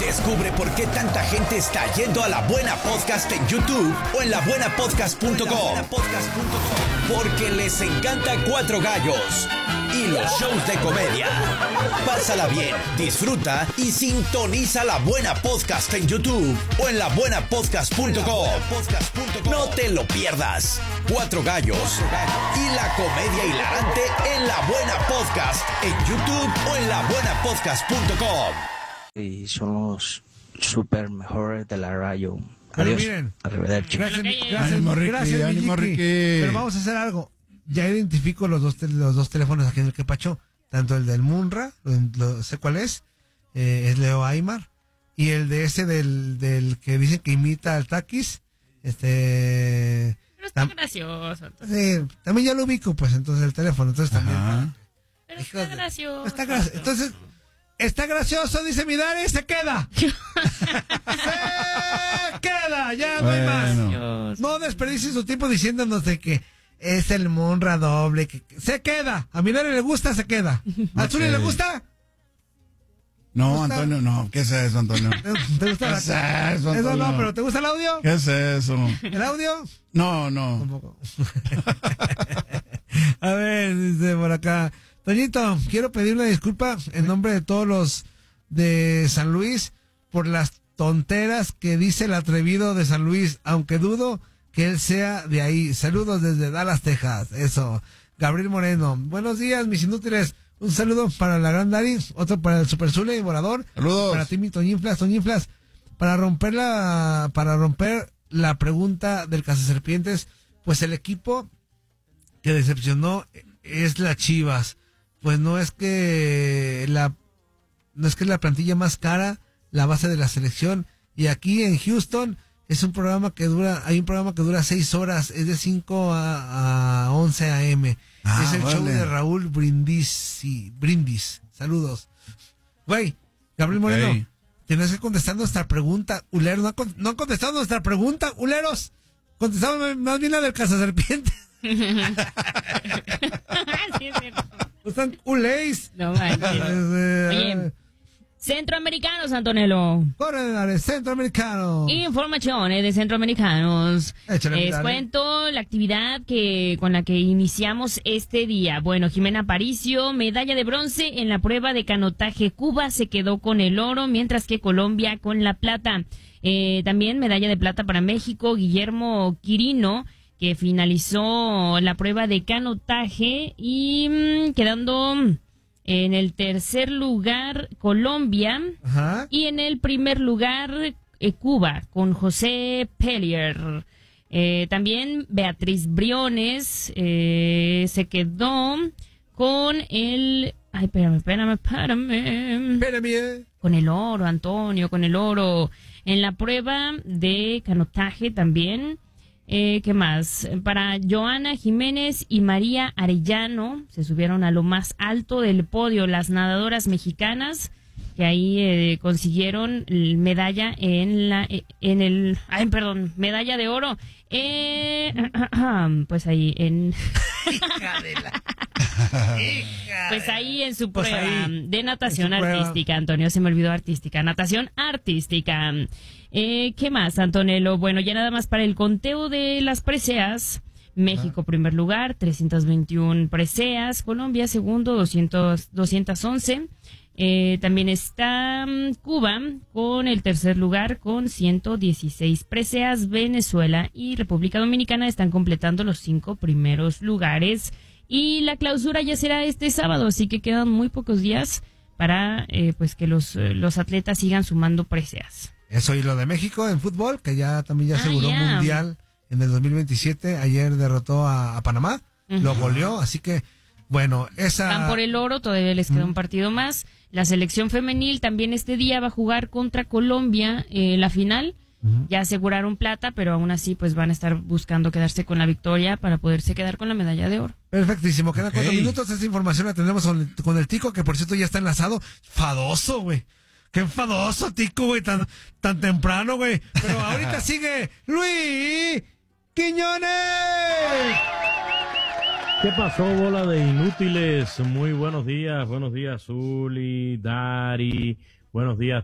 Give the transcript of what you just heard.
Descubre por qué tanta gente está yendo a La Buena Podcast en YouTube o en labuenapodcast.com. Porque les encanta Cuatro Gallos y los shows de comedia. Pásala bien, disfruta y sintoniza La Buena Podcast en YouTube o en labuenapodcast.com. No te lo pierdas. Cuatro Gallos y la comedia hilarante en La Buena Podcast en YouTube o en labuenapodcast.com. Y son los super mejores de la radio. Pero Adiós. miren, Arrivederci. Ánimo, Ricky. Pero vamos a hacer algo. Ya identifico los dos teléfonos aquí en el Quepacho. Tanto el del Munra, sé cuál es Leo Aymar. Y el de ese del que dicen que imita al Takis. Pero está gracioso. Entonces. Sí, también ya lo ubico, pues, entonces el teléfono. Entonces también. Pero está gracioso. Entonces, está gracioso, dice mi Dani, se queda. Se queda, ya no hay más. No desperdicie su tiempo diciéndonos de que es el Munra doble. Que se queda. A mi Dani le gusta, se queda. ¿A Zuli le gusta? No, Antonio, no. ¿Qué es eso, Antonio? ¿Te gusta ¿Qué es eso, Antonio? Eso no, pero ¿te gusta el audio? ¿Qué es eso? ¿El audio? No. Tampoco. A ver, dice por acá. Toñito, quiero pedir una disculpa en nombre de todos los de San Luis por las tonteras que dice el atrevido de San Luis, aunque dudo que él sea de ahí. Saludos desde Dallas, Texas. Eso. Gabriel Moreno. Buenos días, mis inútiles. Un saludo para la Gran Dari, otro para el Super Zule y Volador. Saludos. Para ti, mi Toñinflas. Para romper la pregunta del Cazaserpientes, pues el equipo que decepcionó es la Chivas. Pues no es que la plantilla más cara, la base de la selección. Y aquí en Houston hay un programa que dura 6 horas, es de 5 a 11 a.m. Es el show de Raúl Brindis. Saludos. Güey, Gabriel Moreno, tienes que contestar nuestra pregunta. Ulero, no han contestado nuestra pregunta, Uleros. Contestamos más bien la del Cazaserpientes. Sí, es cierto. Están uleis. No manches. Oye, centroamericanos, Antonello. Corredores centroamericanos. Informaciones de centroamericanos. Les cuento la actividad con la que iniciamos este día. Bueno, Jimena Aparicio, medalla de bronce en la prueba de canotaje. Cuba se quedó con el oro, mientras que Colombia con la plata. También medalla de plata para México, Guillermo Quirino, que finalizó la prueba de canotaje y quedando en el tercer lugar Colombia. Ajá. Y en el primer lugar Cuba con José Pellier. También Beatriz Briones se quedó con el... Ay, espérame. Con el oro, Antonio, con el oro. En la prueba de canotaje también. ¿Qué más? Para Joana Jiménez y María Arellano se subieron a lo más alto del podio las nadadoras mexicanas, que ahí consiguieron medalla medalla de oro. Pues ahí pues ahí en su prueba de natación artística, Antonio, se me olvidó artística, natación artística. ¿Qué más, Antonello? Bueno, ya nada más para el conteo de las preseas. México primer lugar, 321 preseas. Colombia segundo, 211. También está Cuba con el tercer lugar con 116 preseas. Venezuela y República Dominicana están completando los 5 primeros lugares. Y la clausura ya será este sábado, así que quedan muy pocos días para pues que los atletas sigan sumando preseas. Eso, y lo de México en fútbol, que ya también aseguró mundial en el 2027. Ayer derrotó a Panamá, lo goleó, así que bueno, van por el oro, todavía les queda un partido más. La selección femenil también este día va a jugar contra Colombia la final. Ya aseguraron plata, pero aún así pues van a estar buscando quedarse con la victoria para poderse quedar con la medalla de oro. Perfectísimo, quedan 4 minutos. Esa información la tendremos con el Tico, que por cierto ya está enlazado. Fadoso, güey. Qué enfadoso, Tico, güey, tan temprano, güey. Pero ahorita sigue Luis Quiñones. ¿Qué pasó, bola de inútiles? Muy buenos días, Zuli, Dari, buenos días